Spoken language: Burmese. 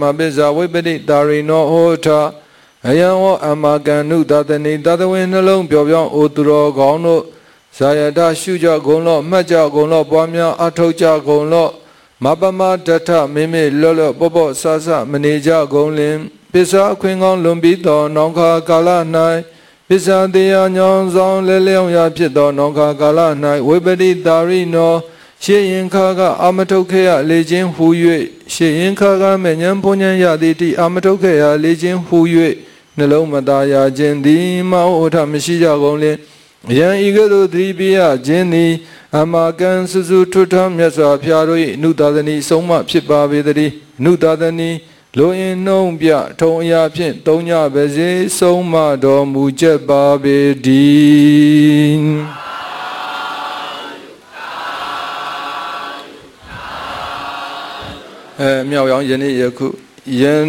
မပိဇာဝိပတိတာရိနောဟောထအယံဟောအမကန်နုသတနိတသဝေနှလုံးပျော်ပြောင်းအိုသူတော်ကောင်းတို့ဇာယတရှုကြကုန်လော့မှတ်ကြကုန်လော့ပွားများအထောက်ကြကုန်လော့မပမတထမိမိလော့လော့ပောပောဆဆမနေကြကုန်လင်ပစ္စာအခွင့်ကောင်းလွန်ပြီးသောနောင်ခါကာလ၌ပစ္စာတရားညောင်းဆောင်လဲလျောင်းရာဖြစ်သောနောင်ခါကာလ၌ဝိပတိတာရိနောရှေရင်ခါကအမထုတ်ခဲ့ရလေခြင်းဟူ၍ရှေရင်ခါကမဲ့ဉဏ်ဘုံဉဏ်ရသည်တိအမထုတ်ခဲ့ရလေခြင်းဟူ၍နှလုံးမသားရခြင်းသည်မဟုတ်ထမရှိကြကုန်လင်ယံဤကဲ့သို့သတိပေးရခြင်းသည်အမကန်စုစုထွတ်ထမြတ်စွာဘုရားတို့၏အနုသာသနိဆုံးမဖြစ်ပါပေတည်းအနုသာသနိလိုအင်နှုံပြထုံအရာဖြင့်သုံးညပါစေဆုံးမတော်မူချက်ပါပေတည်းမြောက်ရောင်ယနေ့ယခုယ